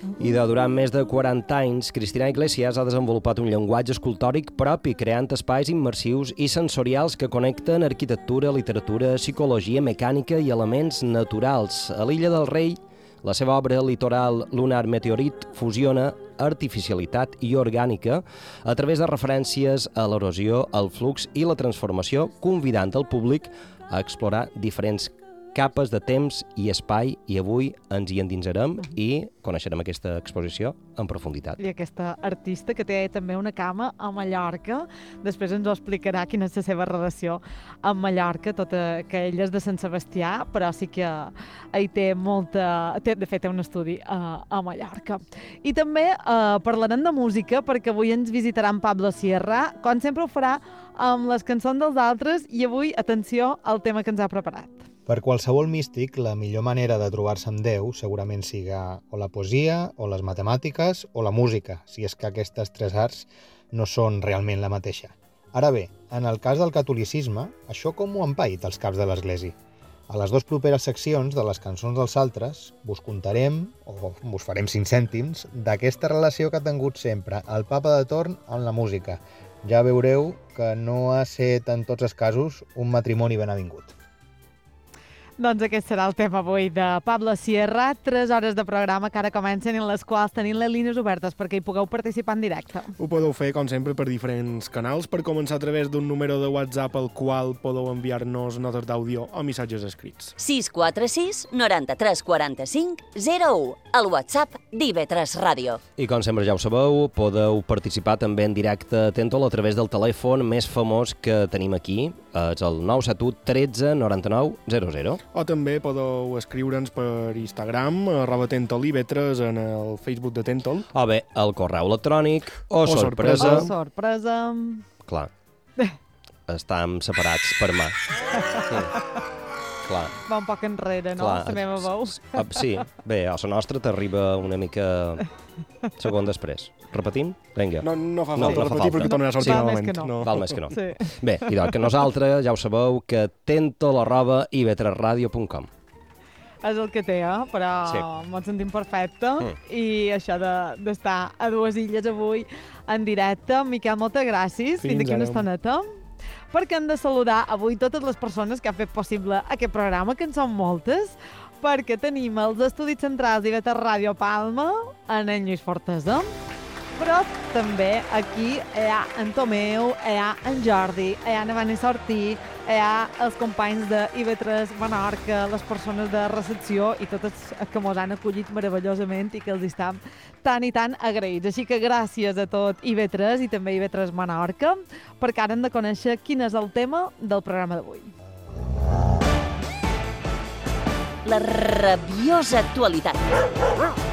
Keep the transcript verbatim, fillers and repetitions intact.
I de durant més de quaranta anys, Cristina Iglesias ha desenvolupat un llenguatge escultòric propi, creant espais immersius i sensorials que connecten arquitectura, literatura, psicologia, mecànica i elements naturals. A l'Illa del Rei, la seva obra Litoral Lunar Meteorit fusiona artificialitat i orgànica a través de referències a l'erosió, el flux i la transformació, convidant el públic a explorar diferents capes de temps i espai, i avui ens hi endinsarem i coneixerem aquesta exposició en profunditat. I aquesta artista que té també una cama a Mallorca, després ens ho explicarà quina és la seva relació amb Mallorca, tota que ella és de Sant Sebastià, però sí que hi té molta... Té, de fet, té un estudi a, a Mallorca. I també eh, parlarem de música, perquè avui ens visitarà en Pablo Sierra, com sempre ho farà amb les cançons dels altres, i avui, atenció al tema que ens ha preparat. Per qualsevol místic, la millor manera de trobar-se amb Déu segurament siga o la poesia, o les matemàtiques, o la música, si és que aquestes tres arts no són realment la mateixa. Ara bé, en el cas del catolicisme, això com ho han paït els caps de l'Església? A les dues properes seccions de les cançons dels altres vos contarem, o vos farem cinc cèntims, d'aquesta relació que ha tingut sempre el papa de torn amb la música. Ja veureu que no ha set en tots els casos un matrimoni ben avingut. Doncs aquest serà el tema avui de Pablo Sierra, tres hores de programa que ara comencen, en les quals tenim les línies obertes perquè hi pugueu participar en directe. Ho podeu fer, com sempre, per diferents canals, per començar a través d'un número de WhatsApp al qual podeu enviar-nos notes d'àudio o missatges escrits. sis quatre sis noranta-tres quaranta-cinc zero u, el WhatsApp d'I V tres Ràdio. I com sempre ja ho sabeu, podeu participar també en directe a Tentol a través del telèfon més famós que tenim aquí, és el nou set u tretze noranta-nou zero zero. O també podeu escriure'ns per Instagram, arroba Tentol I V tres, en el Facebook de Tentol. O bé, el correu electrònic, o, O sorpresa. Oh, sorpresa. Clar, estem separats per mà. Sí. Clar. Va un poc enrere, no? Clar. La meva veu. Ah, sí, bé, a la nostra t'arriba una mica segon després. Repetim? Vinga. No, no fa No, falta no fa repetir falta. perquè tornarà a sortir Val un més moment. que no. Val més que no. Sí. Bé, i doncs que nosaltres ja ho sabeu que tentol arroba i v tres radio punt com. És el que té, eh? Però Sí. m'ho sentim perfecte. Mm. I això de- d'estar a dues illes avui en directe. Miquel, moltes gràcies. Fins, Fins d'aquí una ara. estoneta. Perquè hem de saludar avui totes les persones que han fet possible aquest programa, que en són moltes, perquè tenim els estudis centrals d'I V tres Ràdio Palma, en en Lluís Fortesa, però també aquí hi ha en Tomeu, hi ha en Jordi, hi ha en Vanessa Ortí, hi ha els companys de I V tres Menorca, les persones de recepció i totes que mos han acollit meravellosament i que els estem tan i tan agraïts. Així que gràcies a tot I V tres i també I V tres Menorca, perquè ara hem de conèixer quin és el tema del programa d'avui. La rabiosa actualitat.